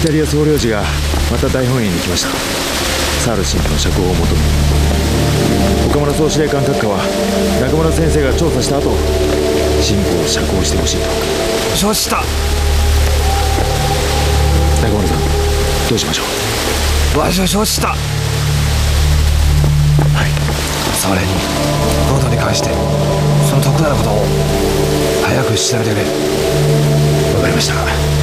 タリア総領事がまた大本営に来ました。サール神父の釈放を求め、岡村総司令官閣下は中村先生が調査した後、神父を釈放してほしいと。 承知した。 中村さん、どうしましょう。 わしは承知した。 はい。 それにゴードに関してその徳田のことを早く調べてくれ。 わかりました。